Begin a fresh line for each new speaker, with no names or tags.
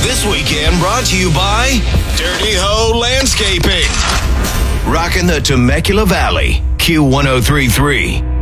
This weekend brought to you by Dirty Ho Landscaping. Rocking the Temecula Valley, Q1033.